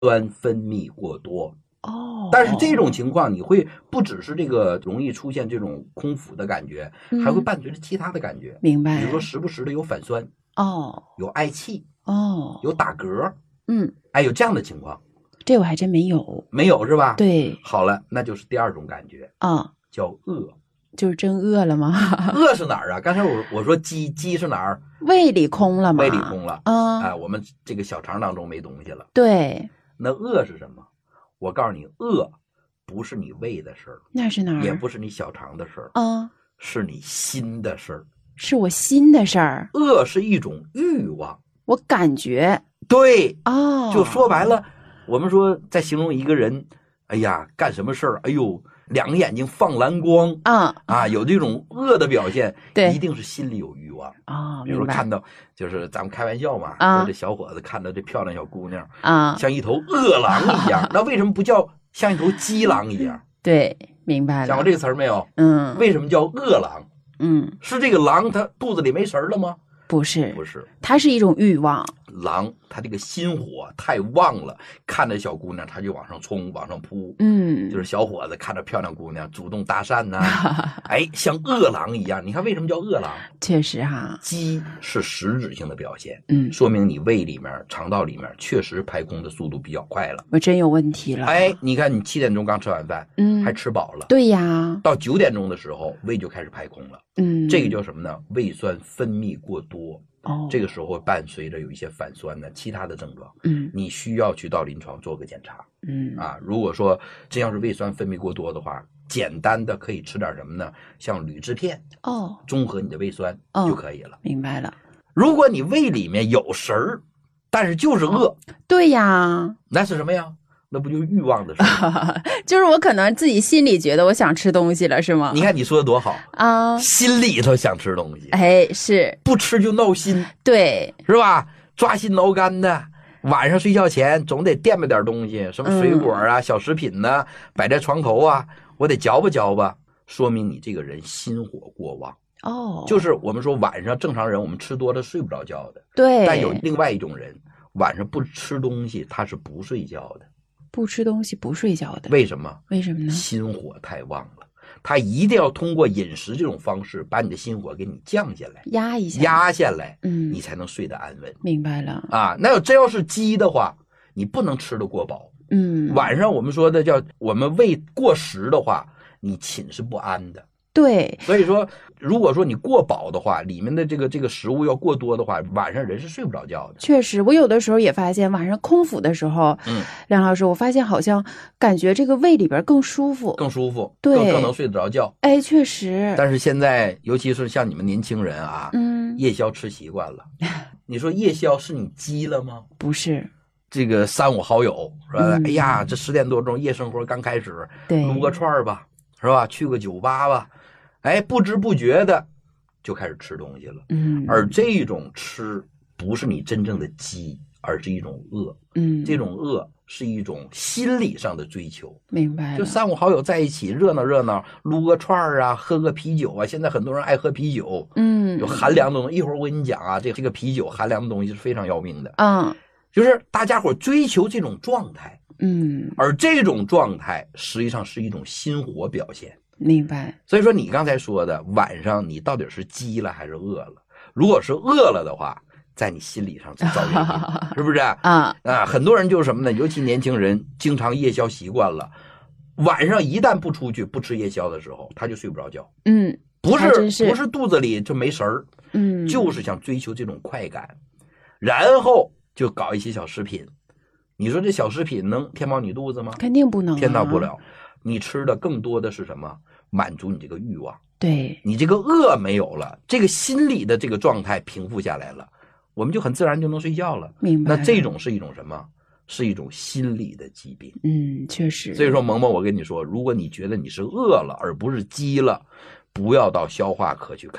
酸分泌过多。 哦， 但是这种情况你会不只是这个容易出现这种空腹的感觉，还会伴随着其他的感觉。 明白。 比如说时不时的有反酸，有嗳气，有打嗝，有这样的情况。 这我还真没有。 没有是吧？ 对。 好了，那就是第二种感觉叫饿。 就是真饿了吗？ 饿是哪儿啊？刚才我说鸡是哪儿？ 胃里空了吗？ 胃里空了。我们这个小肠当中没东西了。 对。 那饿是什么？我告诉你，饿不是你胃的事儿， 那是哪儿？ 也不是你小肠的事儿，是你心的事儿， 是我心的事儿。 饿是一种欲望， 我感觉。 对。就说白了，我们说在形容一个人，哎呀，干什么事儿，哎呦，两个眼睛放蓝光有这种饿的表现，一定是心里有欲望啊。 比如说看到，就是咱们开玩笑嘛，说这小伙子看到这漂亮小姑娘像一头饿狼一样，那为什么不叫像一头鸡狼一样？ 对，明白了。 想过这个词儿没有？为什么叫饿狼？是这个狼它肚子里没神了吗？ 不是， 不是， 它是一种欲望。 狼它这个心火太旺了，看着小姑娘它就往上冲，往上扑。就是小伙子看着漂亮姑娘主动搭讪呐，像饿狼一样。你看为什么叫饿狼？ 确实哈， 饥是实质性的表现，说明你胃里面、肠道里面确实排空的速度比较快了。 我真有问题了。 你看你7点钟刚吃完饭，还吃饱了。 对呀。 到9点钟的时候，胃就开始排空了。这个叫什么呢？胃酸分泌过多。这个时候伴随着有一些反酸的其他的症状，你需要去到临床做个检查，如果说真要是胃酸分泌过多的话，简单的可以吃点什么呢？像铝制片，中和你的胃酸就可以了。 明白了。 如果你胃里面有食儿，但是就是饿， 对呀， 那是什么呀？那不就欲望的事儿？ 就是我可能自己心里觉得我想吃东西了，是吗？ 你看你说的多好啊！心里头想吃东西， 是不吃就闹心， 对， 是吧？抓心挠肝的，晚上睡觉前总得垫吧点东西，什么水果啊、小食品呢，摆在床头啊，我得嚼吧嚼吧，说明你这个人心火过旺。就是我们说晚上正常人我们吃多了睡不着觉的， 对， 但有另外一种人晚上不吃东西他是不睡觉的。 不吃东西不睡觉的， 为什么？ 为什么呢？ 心火太旺了，他一定要通过饮食这种方式把你的心火给你降下来，压下来，你才能睡得安稳。 明白了那真要是饥的话，你不能吃得过饱。晚上我们说的叫我们胃过食的话，你寝是不安的。 对， 所以说如果说你过饱的话，里面的这个食物要过多的话，晚上人是睡不着觉的。 确实，我有的时候也发现晚上空腹的时候，梁老师，我发现好像感觉这个胃里边更舒服， 对，更能睡得着觉。 确实。 但是现在尤其是像你们年轻人啊，夜宵吃习惯了，你说夜宵是你饥了吗？ 不是。 这个3、5好友说，哎呀，这10点多钟夜生活刚开始，撸个串吧，是吧？去个酒吧吧。不知不觉的就开始吃东西了。而这种吃不是你真正的饥，而是一种饿。这种饿是一种心理上的追求。 明白了。 就3、5好友在一起热闹热闹，撸个串啊，喝个啤酒啊。现在很多人爱喝啤酒，有寒凉的东西。一会儿我跟你讲啊，这个啤酒寒凉的东西是非常要命的。就是大家伙追求这种状态。而这种状态实际上是一种心火表现。 明白。 所以说你刚才说的晚上你到底是饥了还是饿了？如果是饿了的话，在你心理上造原因，是不是很多人就是什么呢？尤其年轻人经常夜宵习惯了，晚上一旦不出去不吃夜宵的时候，他就睡不着觉。不是肚子里就没神儿，就是想追求这种快感，然后就搞一些小食品。你说这小食品能填饱你肚子吗？ 肯定不能填到不了。你吃的更多的是什么？满足你这个欲望。 对， 你这个饿没有了，这个心理的这个状态平复下来了，我们就很自然就能睡觉了。 明白了。 那这种是一种什么？是一种心理的疾病。 确实。 所以说萌萌，我跟你说，如果你觉得你是饿了而不是饥了，不要到消化科去看，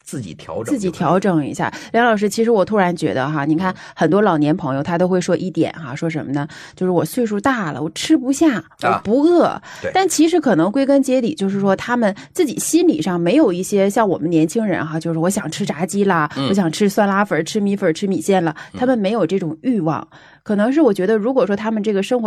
自己调整， 自己调整一下。梁老师，其实我突然觉得哈，你看很多老年朋友他都会说一点哈，说什么呢？就是我岁数大了，我吃不下，我不饿。但其实可能归根结底就是说，他们自己心理上没有一些像我们年轻人哈，就是我想吃炸鸡啦，我想吃酸辣粉、吃米粉、吃米线了，他们没有这种欲望。可能是我觉得，如果说他们这个生活